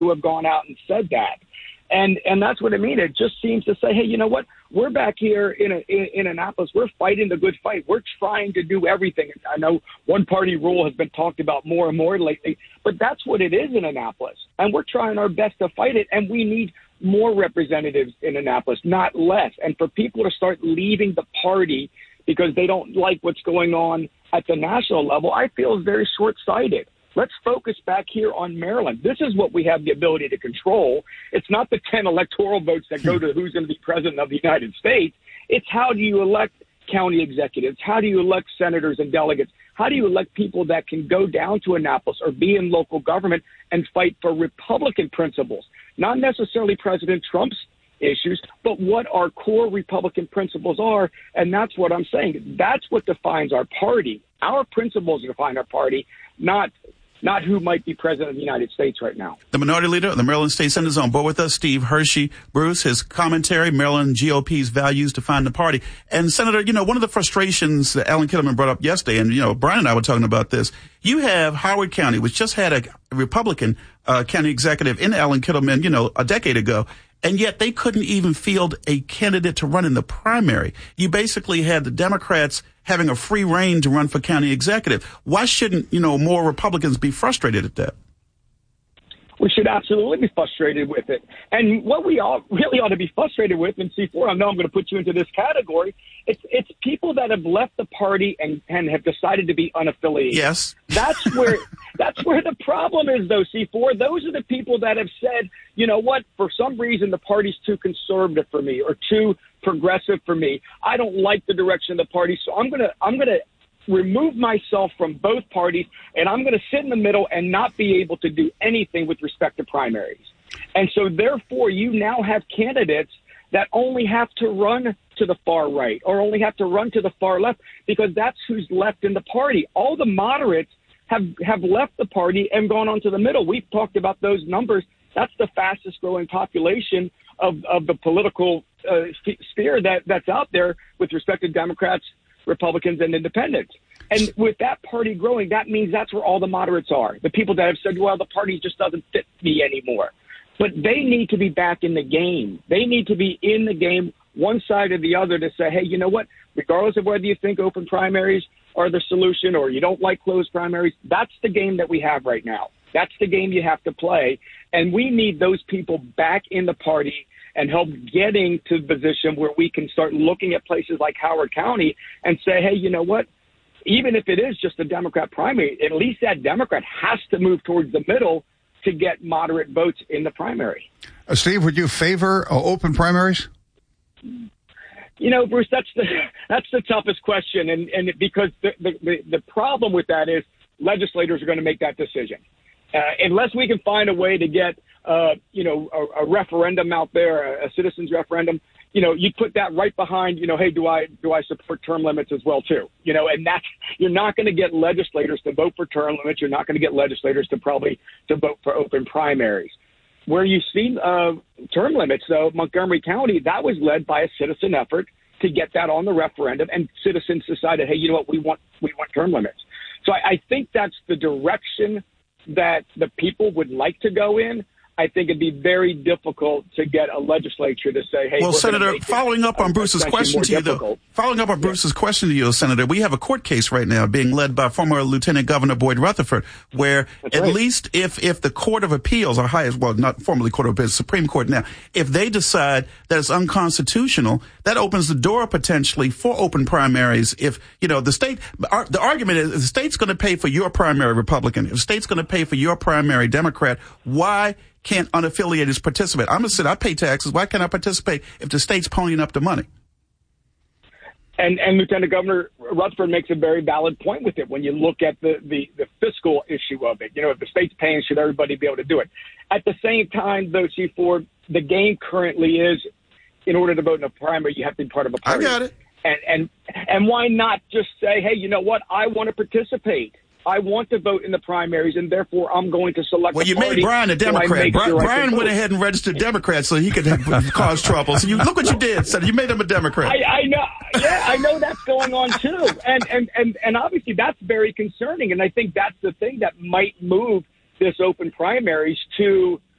who have gone out and said that. And that's what I mean. It just seems to say, hey, you know what? We're back here in Annapolis. We're fighting the good fight. We're trying to do everything. I know one-party rule has been talked about more and more lately, but that's what it is in Annapolis. And we're trying our best to fight it, and we need more representatives in Annapolis, not less. And for people to start leaving the party because they don't like what's going on at the national level, I feel is very short-sighted. Let's focus back here on Maryland. This is what we have the ability to control. It's not the 10 electoral votes that go to who's going to be president of the United States. It's how do you elect county executives? How do you elect senators and delegates? How do you elect people that can go down to Annapolis or be in local government and fight for Republican principles? Not necessarily President Trump's issues, but what our core Republican principles are. And that's what I'm saying. That's what defines our party. Our principles define our party, not who might be president of the United States right now. The Minority Leader of the Maryland State Senate is on board with us, Steve Hershey. Bruce, his commentary, Maryland GOP's values define the party. And Senator, one of the frustrations that Alan Kittleman brought up yesterday, and, Brian and I were talking about this, you have Howard County, which just had a Republican county executive in Alan Kittleman, a decade ago. And yet they couldn't even field a candidate to run in the primary. You basically had the Democrats having a free rein to run for county executive. Why shouldn't, more Republicans be frustrated at that? We should absolutely be frustrated with it. And what we all really ought to be frustrated with, and C4, I know I'm going to put you into this category, it's people that have left the party and have decided to be unaffiliated. Yes. That's where the problem is, though, C4. Those are the people that have said, you know what, for some reason the party's too conservative for me or too progressive for me. I don't like the direction of the party, so I'm gonna remove myself from both parties, and I'm going to sit in the middle and not be able to do anything with respect to primaries. And so, therefore, you now have candidates that only have to run to the far right or only have to run to the far left because that's who's left in the party. All the moderates have left the party and gone on to the middle. We've talked about those numbers. That's the fastest growing population of the political sphere that's out there with respect to Democrats, Republicans, and independents. And with that party growing, that means that's where all the moderates are. The people that have said, well, the party just doesn't fit me anymore. But they need to be back in the game. They need to be in the game, one side or the other, to say, hey, you know what? Regardless of whether you think open primaries are the solution or you don't like closed primaries, that's the game that we have right now. That's the game you have to play. And we need those people back in the party and help getting to the position where we can start looking at places like Howard County and say, hey, you know what? Even if it is just a Democrat primary, at least that Democrat has to move towards the middle to get moderate votes in the primary. Steve, would you favor open primaries? Bruce, that's the toughest question, and because the problem with that is legislators are going to make that decision. Unless we can find a way to get a referendum out there, a citizens referendum, you put that right behind, hey, do I support term limits as well too? And that's, you're not going to get legislators to vote for term limits. You're not going to get legislators to vote for open primaries. Where you see term limits, though, Montgomery County, that was led by a citizen effort to get that on the referendum, and citizens decided, hey, you know what, we want term limits. So I think that's the direction that the people would like to go in. I think it'd be very difficult to get a legislature to say, hey, well, Senator, following up on Bruce's question to you, Senator, we have a court case right now being led by former Lieutenant Governor Boyd Rutherford, where least if the Court of Appeals, our highest, well, not formally Court of Appeals, Supreme Court now, if they decide that it's unconstitutional, that opens the door potentially for open primaries. If, the argument is the state's going to pay for your primary Republican, if the state's going to pay for your primary Democrat, why can't unaffiliated participate? I'm going to say I pay taxes. Why can't I participate if the state's ponying up the money? And Lieutenant Governor Rutherford makes a very valid point with it when you look at the fiscal issue of it. If the state's paying, should everybody be able to do it? At the same time, though, C4, the game currently is, in order to vote in a primary, you have to be part of a party. I got it. And why not just say, hey, you know what? I want to participate. I want to vote in the primaries, and therefore I'm going to select. Well, you made Brian a Democrat. Brian went ahead and registered Democrat so he could cause trouble. So look what you did, Senator. You made him a Democrat. I know. Yeah, I know that's going on too, and obviously that's very concerning. And I think that's the thing that might move this open primaries to